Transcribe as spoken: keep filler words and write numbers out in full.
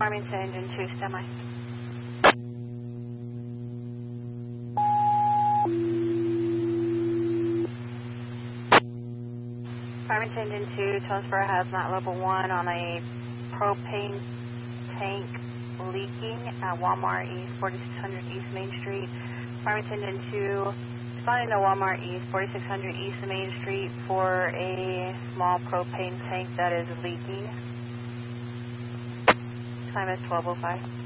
Farmington Engine two, standby. Farmington Engine two, tells for a hazmat level one on a propane tank leaking at Walmart East, forty-six hundred East Main Street. Farmington Engine two, responding to Walmart East, forty-six hundred East Main Street for a small propane tank that is leaking. Time is twelve oh five.